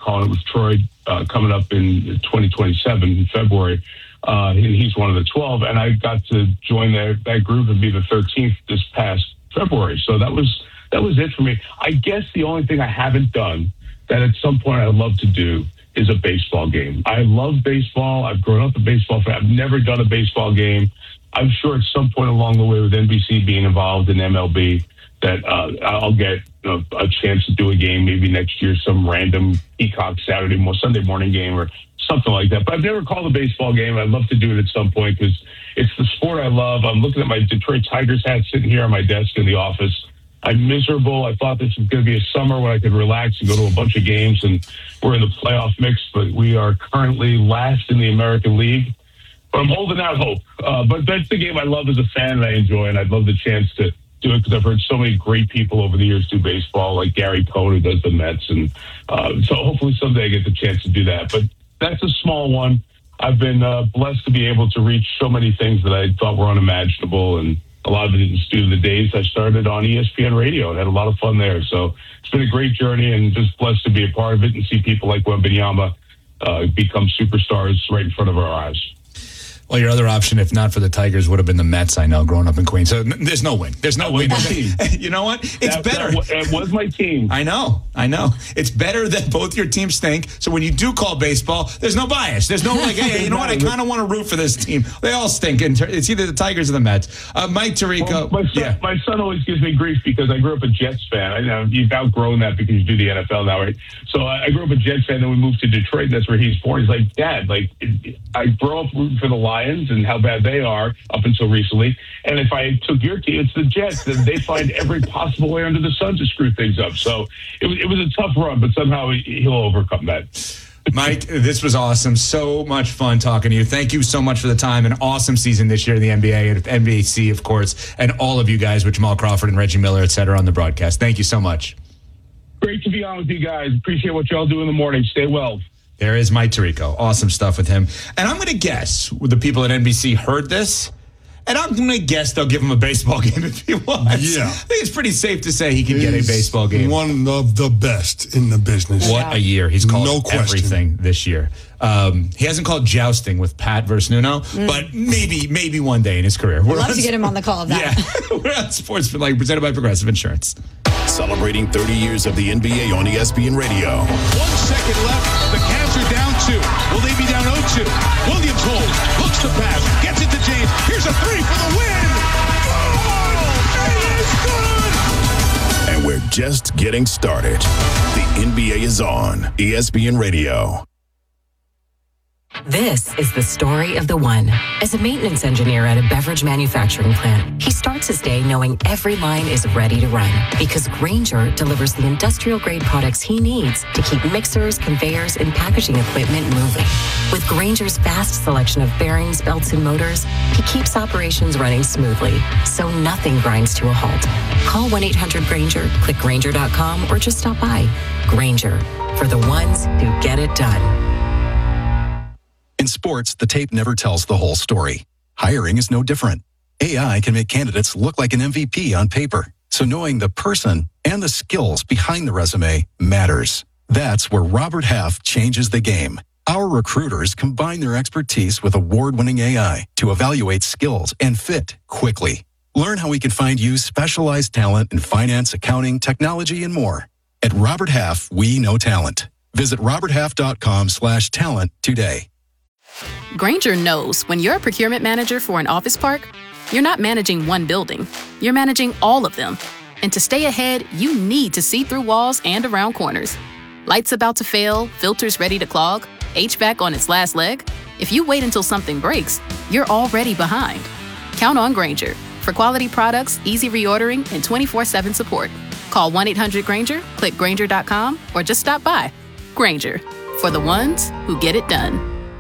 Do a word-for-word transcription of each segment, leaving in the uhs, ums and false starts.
calling it with Troy uh, coming up in twenty twenty-seven in February. Uh, he's one of the twelve, and I got to join that, that group and be the thirteenth this past February. So that was that was it for me. I guess the only thing I haven't done that at some point I'd love to do is a baseball game. I love baseball. I've grown up a baseball fan. I've never done a baseball game. I'm sure at some point along the way with N B C being involved in M L B that uh, I'll get you know, a chance to do a game maybe next year, some random Peacock Saturday or Sunday morning game or something like that. But I've never called a baseball game. I'd love to do it at some point because it's the sport I love. I'm looking at my Detroit Tigers hat sitting here on my desk in the office. I'm miserable. I thought this was going to be a summer when I could relax and go to a bunch of games, and we're in the playoff mix, but we are currently last in the American League. But I'm holding out hope. Uh, but that's the game I love as a fan and I enjoy, and I'd love the chance to do it because I've heard so many great people over the years do baseball, like Gary Cohn, who does the Mets. And uh, so hopefully someday I get the chance to do that. But that's a small one. I've been uh, blessed to be able to reach so many things that I thought were unimaginable, and a lot of it is due to the days I started on E S P N Radio and had a lot of fun there. So it's been a great journey and just blessed to be a part of it and see people like Wembanyama uh, become superstars right in front of our eyes. Well, your other option, if not for the Tigers, would have been the Mets, I know, growing up in Queens. So n- there's no win. There's no win. You know what? It's that, better. That, it was my team. I know. I know. It's better that both your teams stink. So when you do call baseball, there's no bias. There's no like, hey, you know what? I kind of want to root for this team. They all stink. It's either the Tigers or the Mets. Uh, Mike Tirico. Well, my, son, yeah. my son always gives me grief because I grew up a Jets fan. I know you've outgrown that because you do the N F L now, right? So I, I grew up a Jets fan. Then we moved to Detroit. And that's where he's born. He's like, Dad, like I grew up rooting for the Lions and how bad they are up until recently. And if I took your team, it's the Jets, then they find every possible way under the sun to screw things up. So it was, it was a tough run, but somehow he'll overcome that. Mike, this was awesome. So much fun talking to you. Thank you so much for the time. An awesome season this year in the N B A and N B C, of course, and all of you guys with Jamal Crawford and Reggie Miller, et cetera, on the broadcast. Thank you so much. Great to be on with you guys. Appreciate what y'all do in the morning. Stay well. There is Mike Tirico. Awesome stuff with him. And I'm going to guess the people at N B C heard this, and I'm going to guess they'll give him a baseball game if he wants. Yeah. I think it's pretty safe to say he can get a baseball game. One of the best in the business. What a year. He's called No question. everything this year. Um, he hasn't called jousting with Pat versus Nuno, mm. but maybe maybe one day in his career. We'd love to get him on the call of that. Yeah. We're on Sports like presented by Progressive Insurance. Celebrating thirty years of the N B A on E S P N Radio. One second left. The Cavs are down two. Will they be down oh two? Williams holds. Looks to pass. Gets it to James. Here's a three for the win. Oh, it is good. And we're just getting started. The N B A is on E S P N Radio. This is the story of the one. As a maintenance engineer at a beverage manufacturing plant, he starts his day knowing every line is ready to run because Grainger delivers the industrial-grade products he needs to keep mixers, conveyors, and packaging equipment moving. With Grainger's vast selection of bearings, belts, and motors, he keeps operations running smoothly, so nothing grinds to a halt. Call one eight hundred Grainger, click Grainger dot com, or just stop by. Grainger, for the ones who get it done. In sports, the tape never tells the whole story. Hiring is no different. A I can make candidates look like an M V P on paper. So knowing the person and the skills behind the resume matters. That's where Robert Half changes the game. Our recruiters combine their expertise with award-winning A I to evaluate skills and fit quickly. Learn how we can find you specialized talent in finance, accounting, technology, and more. At Robert Half, we know talent. Visit robert half dot com slash talent today. Grainger knows when you're a procurement manager for an office park, you're not managing one building, you're managing all of them. And to stay ahead, you need to see through walls and around corners. Lights about to fail, filters ready to clog, H V A C on its last leg. If you wait until something breaks, you're already behind. Count on Grainger for quality products, easy reordering, and twenty-four seven support. Call one eight hundred Grainger, click Grainger dot com, or just stop by. Grainger, for the ones who get it done.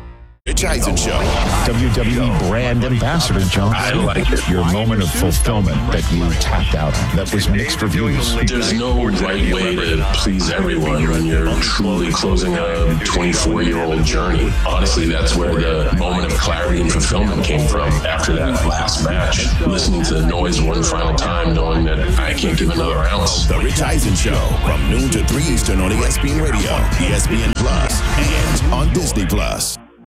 Rich Eisen Show. W W E brand ambassador, John. I like it. Your moment of fulfillment that you tapped out on. That was mixed reviews. There's no right way to please everyone when you're truly closing a twenty-four-year-old journey. Honestly, that's where the moment of clarity and fulfillment came from after that last match. Listening to the noise one final time, knowing that I can't give another ounce. The Rich Eisen Show from noon to three Eastern on E S P N Radio, E S P N Plus, and on Disney Plus.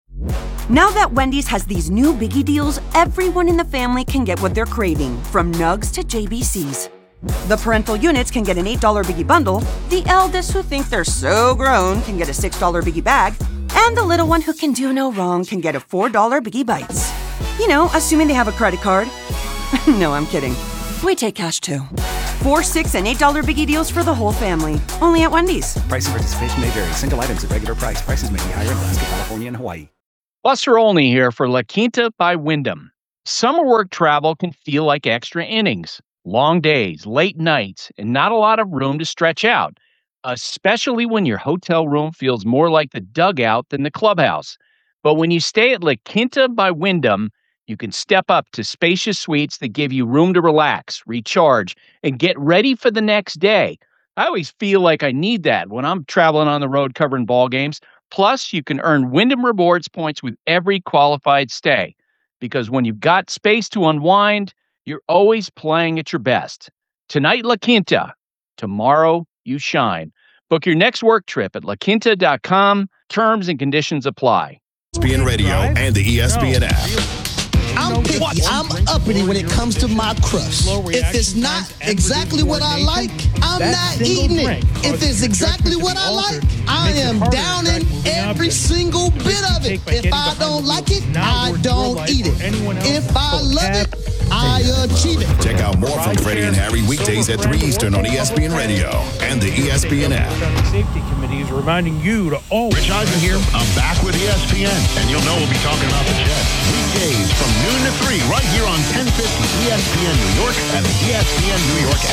Now that Wendy's has these new biggie deals, everyone in the family can get what they're craving, from nugs to J B Cs. The parental units can get an eight dollar biggie bundle, the eldest who think they're so grown can get a six dollar biggie bag, and the little one who can do no wrong can get a four dollar biggie bites. You know, assuming they have a credit card. No, I'm kidding. We take cash too. Four, six, and eight dollar biggie deals for the whole family. Only at Wendy's. Price and participation may vary. Single items at regular price. Prices may be higher in Alaska, California, and Hawaii. Buster Olney here for La Quinta by Wyndham. Summer work travel can feel like extra innings. Long days, late nights, and not a lot of room to stretch out, especially when your hotel room feels more like the dugout than the clubhouse. But when you stay at La Quinta by Wyndham, you can step up to spacious suites that give you room to relax, recharge, and get ready for the next day. I always feel like I need that when I'm traveling on the road covering ball games. Plus, you can earn Wyndham Rewards points with every qualified stay. Because when you've got space to unwind, you're always playing at your best. Tonight, La Quinta. Tomorrow, you shine. Book your next work trip at la quinta dot com. Terms and conditions apply. E S P N Radio and the E S P N app. I'm picky. I'm uppity when it comes to my crust. If it's not exactly what I like, I'm not eating it. If it's exactly what I like, I am downing every single bit of it. If I don't like it, I don't eat it. If I love it, I achieve it. Check out more from Freddie and Harry weekdays at three Eastern on E S P N Radio and the E S P N app. Safety Committee is reminding you to always. Rich Eisen here. I'm back with E S P N, and you'll know we'll be talking about the Jets weekdays from noon to three right here on ten fifty E S P N New York and the E S P N New York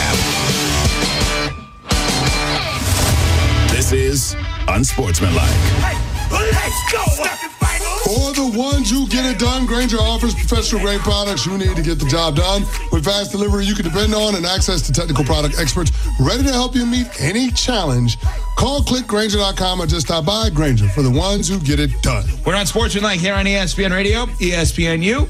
app. This is Unsportsmanlike. Hey, let's go! For the ones who get it done, Grainger offers professional-grade products you need to get the job done. With fast delivery you can depend on and access to technical product experts ready to help you meet any challenge. Call, click Grainger dot com, or just stop by. Grainger, for the ones who get it done. We're on Sportsmanlike here on E S P N Radio, E S P N U.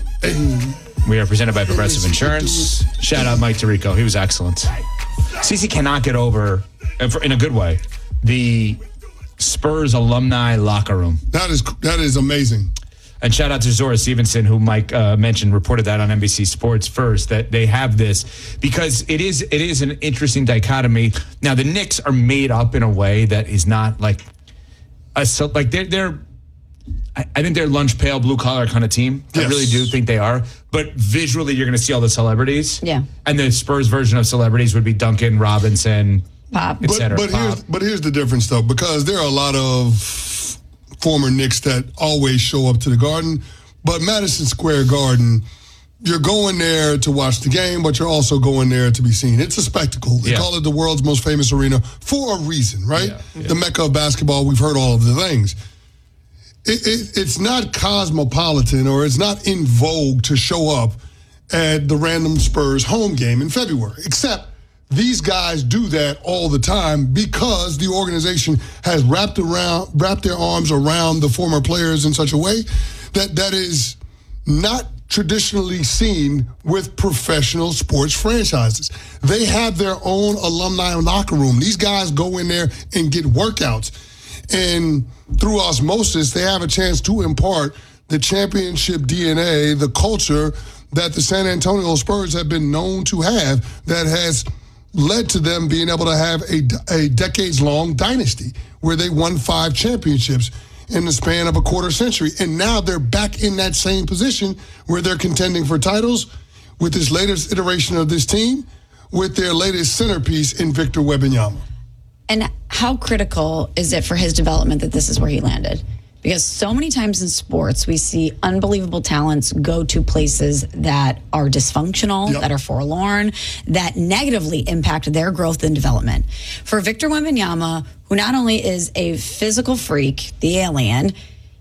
We are presented by Progressive Insurance. Shout out Mike Tirico. He was excellent. Cece cannot get over, in a good way, the Spurs alumni locker room. That is that is amazing. And shout out to Zora Stevenson, who Mike uh, mentioned, reported that on N B C Sports first, that they have this because it is it is an interesting dichotomy. Now the Knicks are made up in a way that is not like a like they're they're I, I think they're lunch pail blue collar kind of team. Yes. I really do think they are. But visually, you're going to see all the celebrities. Yeah. And the Spurs version of celebrities would be Duncan Robinson. Pop. But, but here's but here's the difference though, because there are a lot of former Knicks that always show up to the Garden, but Madison Square Garden, you're going there to watch the game, but you're also going there to be seen. It's a spectacle. They yeah. call it the world's most famous arena for a reason, right? Yeah. Yeah. The Mecca of basketball. We've heard all of the things. It, it, it's not cosmopolitan or it's not in vogue to show up at the random Spurs home game in February, except these guys do that all the time because the organization has wrapped around, wrapped their arms around the former players in such a way that that is not traditionally seen with professional sports franchises. They have their own alumni locker room. These guys go in there and get workouts. And through osmosis, they have a chance to impart the championship D N A, the culture that the San Antonio Spurs have been known to have that has led to them being able to have a, a decades-long dynasty where they won five championships in the span of a quarter century. And now they're back in that same position where they're contending for titles with this latest iteration of this team with their latest centerpiece in Victor Wembanyama. And how critical is it for his development that this is where he landed? Because so many times in sports, we see unbelievable talents go to places that are dysfunctional, yep. that are forlorn, that negatively impact their growth and development. For Victor Wembanyama, who not only is a physical freak, the alien,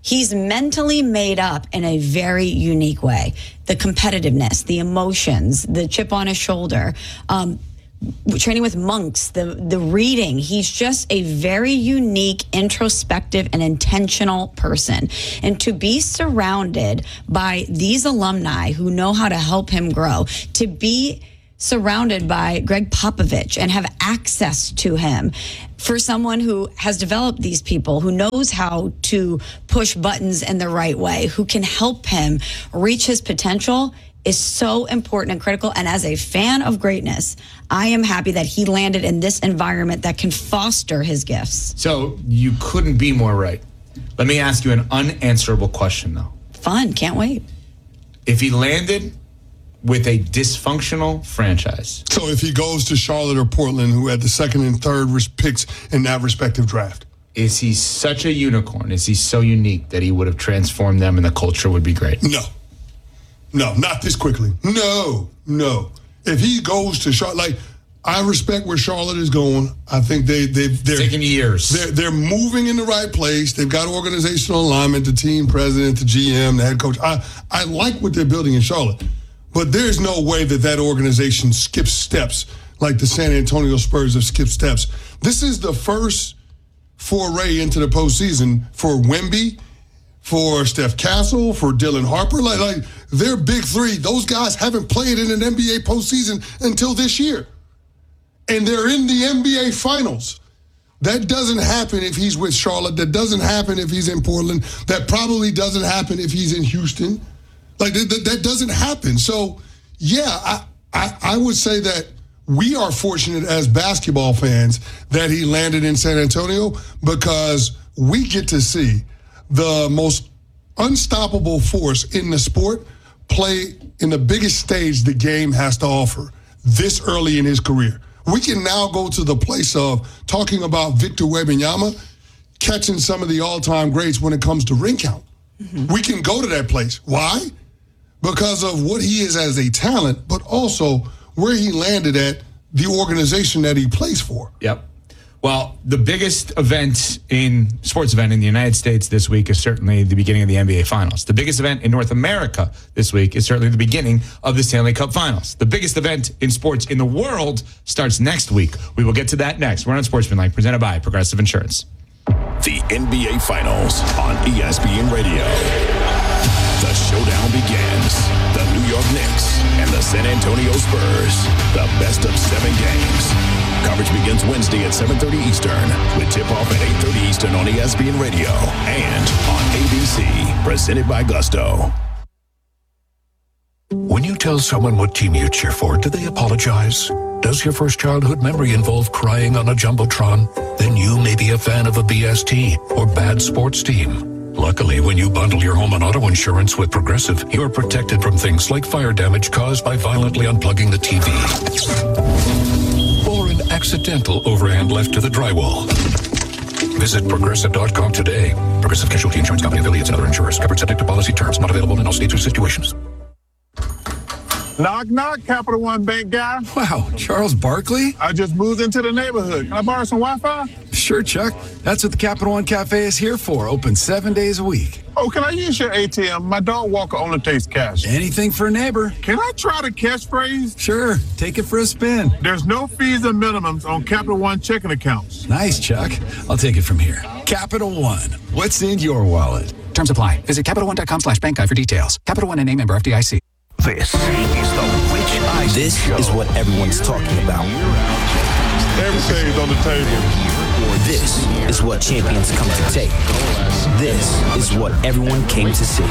He's mentally made up in a very unique way. The competitiveness, the emotions, the chip on his shoulder, um, training with monks, the the reading. He's just a very unique, introspective, and intentional person. And to be surrounded by these alumni who know how to help him grow, to be surrounded by Greg Popovich and have access to him, for someone who has developed these people, who knows how to push buttons in the right way, who can help him reach his potential, is so important and critical. And as a fan of greatness, I am happy that he landed in this environment that can foster his gifts. So you couldn't be more right. Let me ask you an unanswerable question, though. Fun. Can't wait. If he landed with a dysfunctional franchise. So if he goes to Charlotte or Portland, who had the second and third picks in that respective draft. Is he such a unicorn? Is he so unique that he would have transformed them and the culture would be great? No. No, not this quickly. No, no. If he goes to Charlotte, like, I respect where Charlotte is going. I think they, they've... They're taking years. They're, they're moving in the right place. They've got organizational alignment, the team president, the G M, the head coach. I, I like what they're building in Charlotte. But there's no way that that organization skips steps like the San Antonio Spurs have skipped steps. This is the first foray into the postseason for Wemby, for Steph Castle, for Dylan Harper. Like, like their big three, those guys haven't played in an N B A postseason until this year. And they're in the N B A Finals. That doesn't happen if he's with Charlotte. That doesn't happen if he's in Portland. That probably doesn't happen if he's in Houston. Like, that, that doesn't happen. So, yeah, I, I, I would say that we are fortunate as basketball fans that he landed in San Antonio because we get to see the most unstoppable force in the sport play in the biggest stage the game has to offer this early in his career. We can now go to the place of talking about Victor Wembanyama catching some of the all-time greats when it comes to ring count. Mm-hmm. We can go to that place. Why? Because of what he is as a talent, but also where he landed at, the organization that he plays for. Yep. Well, the biggest event in sports event in the United States this week is certainly the beginning of the N B A Finals. The biggest event in North America this week is certainly the beginning of the Stanley Cup Finals. The biggest event in sports in the world starts next week. We will get to that next. We're on Sportsmanlike, presented by Progressive Insurance. The N B A Finals on E S P N Radio. The showdown begins. The New York Knicks and the San Antonio Spurs. The best of seven games. Coverage begins Wednesday at seven thirty Eastern with tip-off at eight thirty Eastern on E S P N Radio and on A B C. Presented by Gusto. When you tell someone what team you cheer for, do they apologize? Does your first childhood memory involve crying on a Jumbotron? Then you may be a fan of a B S T or bad sports team. Luckily, when you bundle your home and auto insurance with Progressive, you're protected from things like fire damage caused by violently unplugging the T V. Or an accidental overhand left to the drywall. Visit Progressive dot com today. Progressive Casualty Insurance Company affiliates and other insurers. Covered subject to policy terms. Not available in all states or situations. Knock, knock, Capital One Bank guy. Wow, Charles Barkley? I just moved into the neighborhood. Can I borrow some Wi-Fi? Sure, Chuck. That's what the Capital One Cafe is here for. Open seven days a week. Oh, can I use your A T M? My dog walker only takes cash. Anything for a neighbor. Can I try the catchphrase? Sure. Take it for a spin. There's no fees or minimums on Capital One checking accounts. Nice, Chuck. I'll take it from here. Capital One. What's in your wallet? Terms apply. Visit Capital One dot com slash bank guide for details. Capital One and name member F D I C. This is the Rich Eisen This Show. is what everyone's talking about. Everything's on the table. This is what champions come to take. This is what everyone came to see.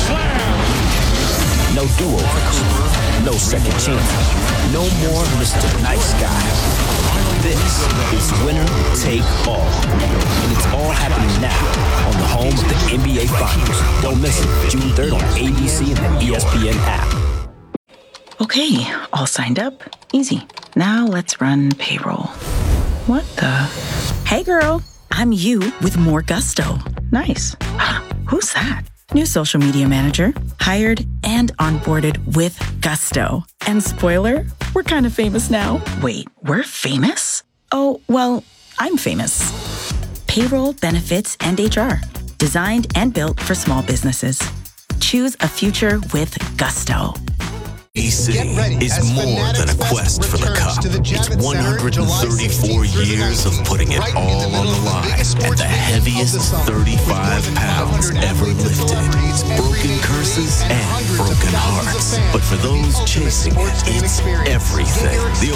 No do-overs. No second chances. No more Mister Nice Guy. This is winner take all. And it's all happening now on the home of the N B A Finals. Don't miss it. June third on A B C and the E S P N app. Okay, all signed up. Easy. Now let's run payroll. What the? Hey girl, I'm you with more gusto. Nice. Who's that? New social media manager, hired and onboarded with gusto. And spoiler, we're kind of famous now. Wait, we're famous? Oh, well, I'm famous. Payroll, benefits, and H R. designed and built for small businesses. Choose a future with gusto. E-City is more than a quest for the cup. It's one hundred thirty-four years of putting it all on the line at the heaviest thirty-five pounds ever lifted. Broken curses and broken hearts. But for those chasing it, it's everything. The